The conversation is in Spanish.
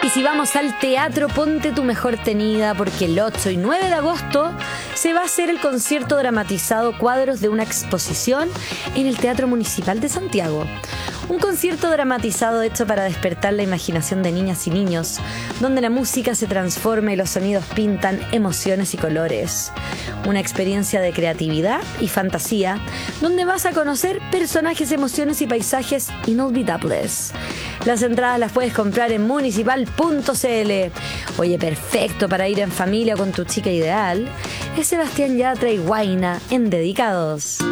Y si vamos al teatro, ponte tu mejor tenida, porque el 8 y 9 de agosto se va a hacer el concierto dramatizado Cuadros de una exposición en el Teatro Municipal de Santiago. Un concierto dramatizado hecho para despertar la imaginación de niñas y niños, donde la música se transforma y los sonidos pintan emociones y colores. Una experiencia de creatividad y fantasía, donde vas a conocer personajes, emociones y paisajes inolvidables. Las entradas las puedes comprar en municipal.cl. Oye, perfecto para ir en familia o con tu chica ideal. Es Sebastián Yatra y Huayna en Dedicados.